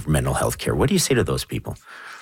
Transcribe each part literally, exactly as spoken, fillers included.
mental health care. What do you say to those people?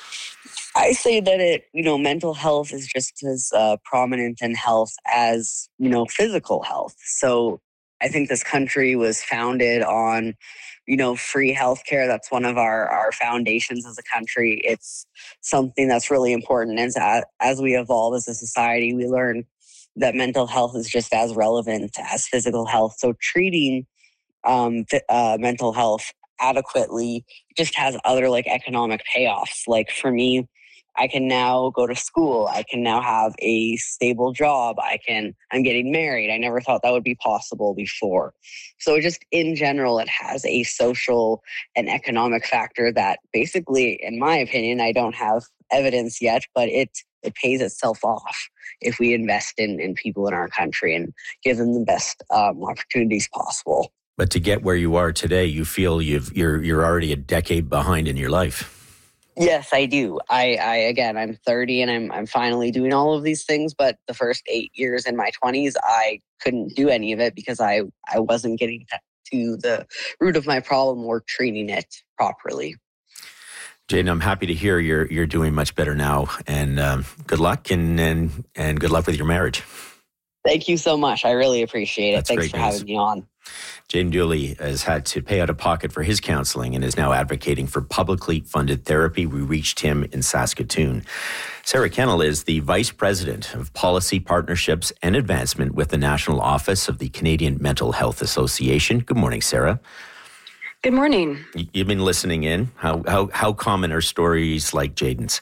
I say that it, you know, mental health is just as uh, prominent in health as, you know, physical health. So I think this country was founded on, you know, free healthcare. That's one of our, our foundations as a country. It's something that's really important. And as, as we evolve as a society, we learn that mental health is just as relevant as physical health. So treating um, uh, mental health adequately just has other like economic payoffs. Like for me, I can now go to school. I can now have a stable job. I can, I'm getting married. I never thought that would be possible before. So just in general, it has a social and economic factor that basically, in my opinion, I don't have evidence yet, but it, it pays itself off if we invest in, in people in our country and give them the best um, opportunities possible. But to get where you are today, you feel you've, you're, you're already a decade behind in your life. Yes, I do. I, I again, I'm thirty and I'm I'm finally doing all of these things. But the first eight years in my twenties, I couldn't do any of it because I, I wasn't getting to the root of my problem or treating it properly. Jayden, I'm happy to hear you're you're doing much better now, and um, good luck and, and and good luck with your marriage. Thank you so much. I really appreciate it. That's Thanks for news. having me on. Jayden Dooley has had to pay out of pocket for his counseling and is now advocating for publicly funded therapy. We reached him in Saskatoon. Sarah Kennel is the Vice President of Policy, Partnerships and Advancement with the National Office of the Canadian Mental Health Association. Good morning, Sarah. Good morning. You've been listening in. How how how common are stories like Jayden's?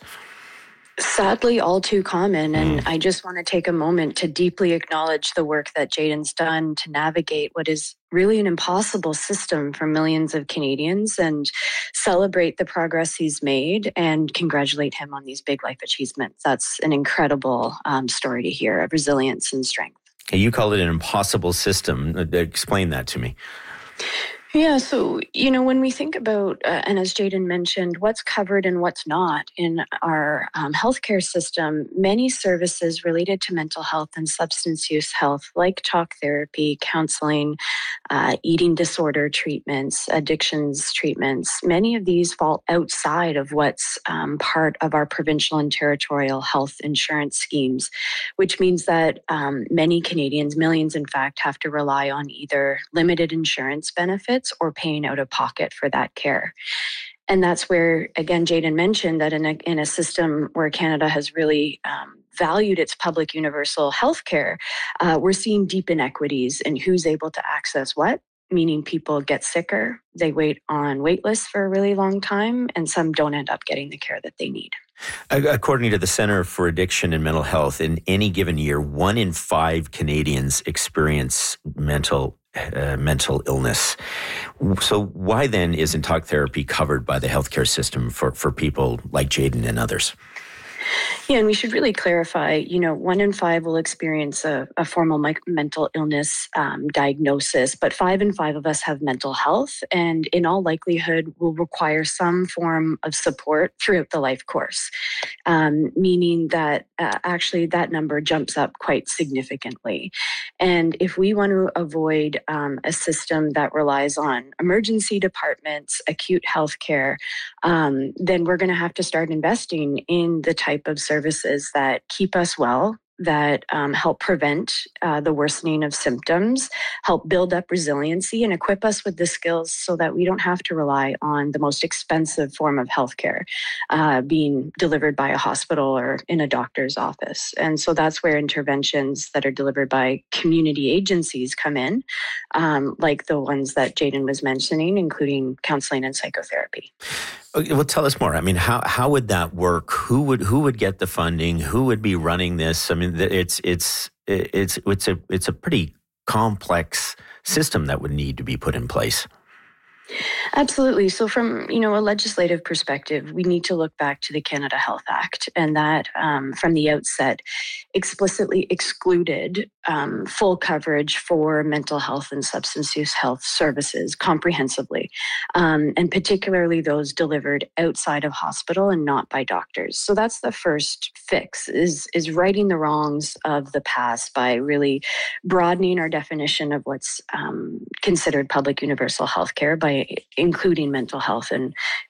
Sadly, all too common. And Mm. I just want to take a moment to deeply acknowledge the work that Jayden's done to navigate what is really an impossible system for millions of Canadians and celebrate the progress he's made and congratulate him on these big life achievements. That's an incredible um, story to hear of resilience and strength. You call it an impossible system. Explain that to me. Yeah, so, you know, when we think about, uh, and as Jayden mentioned, what's covered and what's not in our um, healthcare system, many services related to mental health and substance use health, like talk therapy, counseling, uh, eating disorder treatments, addictions treatments, many of these fall outside of what's um, part of our provincial and territorial health insurance schemes, which means that um, many Canadians, millions in fact, have to rely on either limited insurance benefits or paying out of pocket for that care. And that's where, again, Jayden mentioned that in a, in a system where Canada has really um, valued its public universal health care, uh, we're seeing deep inequities in who's able to access what, meaning people get sicker, they wait on wait lists for a really long time, and some don't end up getting the care that they need. According to the Centre for Addiction and Mental Health, in any given year, one in five Canadians experience mental uh, mental illness. So why then isn't talk therapy covered by the healthcare system for, for people like Jayden and others? Yeah, and we should really clarify, you know, one in five will experience a, a formal mi- mental illness um, diagnosis, but five in five of us have mental health and in all likelihood will require some form of support throughout the life course, um, meaning that uh, actually that number jumps up quite significantly. And if we want to avoid um, a system that relies on emergency departments, acute health care, um, then we're going to have to start investing in the type of services that keep us well, that um, help prevent uh, the worsening of symptoms, help build up resiliency, and equip us with the skills so that we don't have to rely on the most expensive form of healthcare uh, being delivered by a hospital or in a doctor's office. And so that's where interventions that are delivered by community agencies come in, um, like the ones that Jayden was mentioning, including counseling and psychotherapy. Okay, well, tell us more. I mean, how how would that work? Who would who would get the funding? Who would be running this? I mean, it's it's it's it's a it's a pretty complex system that would need to be put in place. Absolutely. So from, you know, a legislative perspective, we need to look back to the Canada Health Act, and that um, from the outset explicitly excluded um, full coverage for mental health and substance use health services comprehensively, um, and particularly those delivered outside of hospital and not by doctors. So that's the first fix, is, is righting the wrongs of the past by really broadening our definition of what's um, considered public universal health care by including mental health and